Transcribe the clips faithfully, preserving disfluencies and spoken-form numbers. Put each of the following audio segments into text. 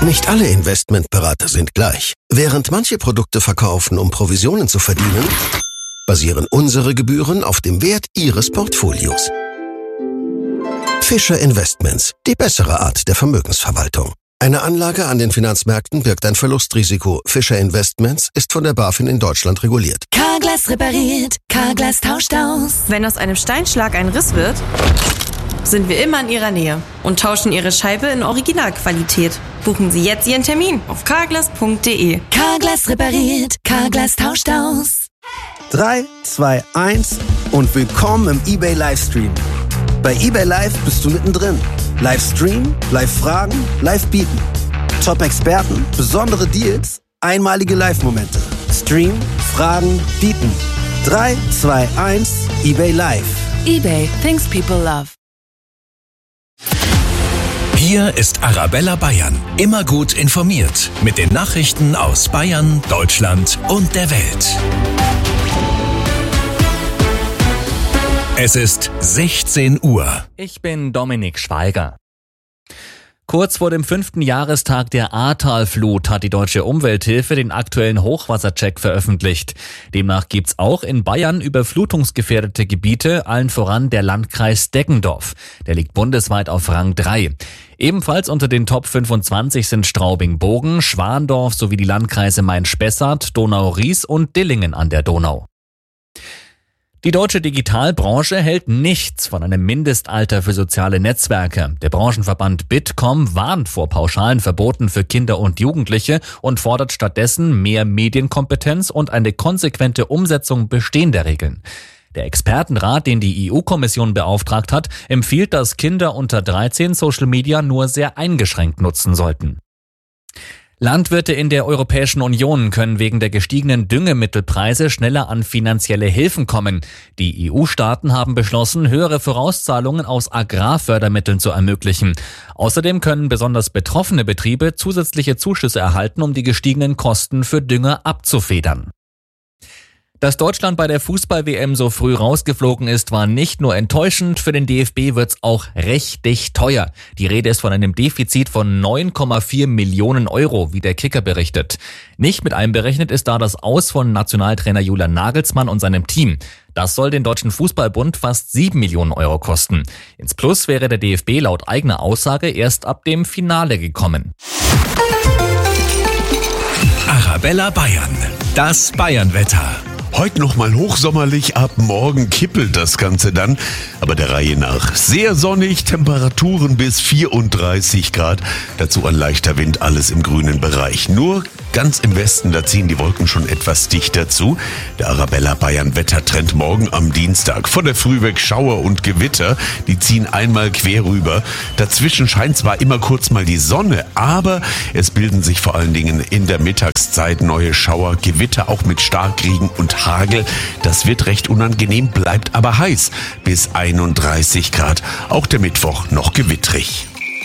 Nicht alle Investmentberater sind gleich. Während manche Produkte verkaufen, um Provisionen zu verdienen, basieren unsere Gebühren auf dem Wert Ihres Portfolios. Fischer Investments, die bessere Art der Vermögensverwaltung. Eine Anlage an den Finanzmärkten birgt ein Verlustrisiko. Fischer Investments ist von der BaFin in Deutschland reguliert. Carglass repariert, Carglass tauscht aus. Wenn aus einem Steinschlag ein Riss wird, sind wir immer in Ihrer Nähe und tauschen Ihre Scheibe in Originalqualität. Buchen Sie jetzt Ihren Termin auf carglass punkt de. Carglass repariert, Carglass tauscht aus. drei, zwei, eins und willkommen im eBay Livestream. Bei eBay Live bist du mittendrin. Livestream, Live-Fragen, Live-Bieten. Top-Experten, besondere Deals, einmalige Live-Momente. Stream, Fragen, Bieten. drei, zwei, eins, eBay Live. eBay, things people love. Hier ist Arabella Bayern. Immer gut informiert. Mit den Nachrichten aus Bayern, Deutschland und der Welt. Es ist sechzehn Uhr. Ich bin Dominik Schweiger. Kurz vor dem fünften Jahrestag der Ahrtalflut hat die Deutsche Umwelthilfe den aktuellen Hochwassercheck veröffentlicht. Demnach gibt's auch in Bayern überflutungsgefährdete Gebiete, allen voran der Landkreis Deggendorf. Der liegt bundesweit auf Rang drei. Ebenfalls unter den Top fünfundzwanzig sind Straubing-Bogen, Schwandorf sowie die Landkreise Main-Spessart, Donau-Ries und Dillingen an der Donau. Die deutsche Digitalbranche hält nichts von einem Mindestalter für soziale Netzwerke. Der Branchenverband Bitkom warnt vor pauschalen Verboten für Kinder und Jugendliche und fordert stattdessen mehr Medienkompetenz und eine konsequente Umsetzung bestehender Regeln. Der Expertenrat, den die E U-Kommission beauftragt hat, empfiehlt, dass Kinder unter dreizehn Social Media nur sehr eingeschränkt nutzen sollten. Landwirte in der Europäischen Union können wegen der gestiegenen Düngemittelpreise schneller an finanzielle Hilfen kommen. Die E U-Staaten haben beschlossen, höhere Vorauszahlungen aus Agrarfördermitteln zu ermöglichen. Außerdem können besonders betroffene Betriebe zusätzliche Zuschüsse erhalten, um die gestiegenen Kosten für Dünger abzufedern. Dass Deutschland bei der Fußball-W M so früh rausgeflogen ist, war nicht nur enttäuschend, für den D F B wird's auch richtig teuer. Die Rede ist von einem Defizit von neun Komma vier Millionen Euro, wie der Kicker berichtet. Nicht mit einberechnet ist da das Aus von Nationaltrainer Julian Nagelsmann und seinem Team. Das soll den Deutschen Fußballbund fast sieben Millionen Euro kosten. Ins Plus wäre der D F B laut eigener Aussage erst ab dem Finale gekommen. Arabella Bayern. Das Bayernwetter. Heute noch mal hochsommerlich, ab morgen kippelt das Ganze dann, aber der Reihe nach. Sehr sonnig, Temperaturen bis vierunddreißig Grad, dazu ein leichter Wind, alles im grünen Bereich. Nur ganz im Westen, da ziehen die Wolken schon etwas dichter zu. Der Arabella Bayern Wettertrend morgen am Dienstag. Von der Früh weg Schauer und Gewitter, die ziehen einmal quer rüber. Dazwischen scheint zwar immer kurz mal die Sonne, aber es bilden sich vor allen Dingen in der Mittagszeit neue Schauer, Gewitter, auch mit Starkregen und Hagel. Das wird recht unangenehm, bleibt aber heiß. Bis einunddreißig Grad. Auch der Mittwoch noch gewittrig.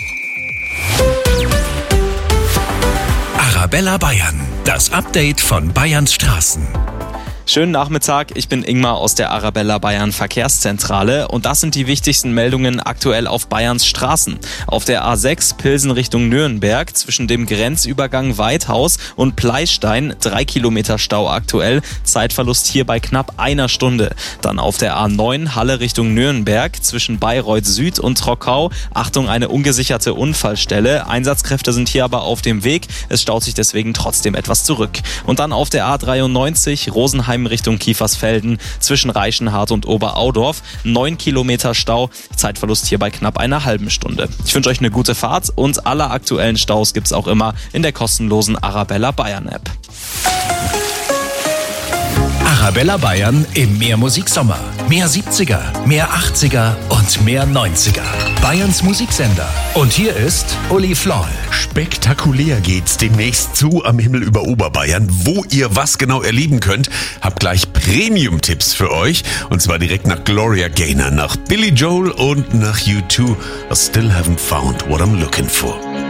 Arabella Bayern. Das Update von Bayerns Straßen. Schönen Nachmittag, ich bin Ingmar aus der Arabella Bayern Verkehrszentrale und das sind die wichtigsten Meldungen aktuell auf Bayerns Straßen. Auf der A sechs Pilsen Richtung Nürnberg zwischen dem Grenzübergang Weithaus und Pleistein drei Kilometer Stau aktuell, Zeitverlust hier bei knapp einer Stunde. Dann auf der A neun Halle Richtung Nürnberg zwischen Bayreuth Süd und Trockau, Achtung, eine ungesicherte Unfallstelle. Einsatzkräfte sind hier aber auf dem Weg, es staut sich deswegen trotzdem etwas zurück. Und dann auf der A dreiundneunzig Rosenheim Richtung Kiefersfelden zwischen Reichenhart und Oberaudorf. neun Kilometer Stau, Zeitverlust hier bei knapp einer halben Stunde. Ich wünsche euch eine gute Fahrt und alle aktuellen Staus gibt's auch immer in der kostenlosen Arabella Bayern App. Arabella Bayern im Mehr Musiksommer. Mehr siebziger, mehr achtziger und mehr neunziger. Bayerns Musiksender. Und hier ist Uli Floll. Spektakulär geht's demnächst zu am Himmel über Oberbayern. Wo ihr was genau erleben könnt, hab gleich Premium-Tipps für euch. Und zwar direkt nach Gloria Gaynor, nach Billy Joel und nach U zwei. I still haven't found what I'm looking for.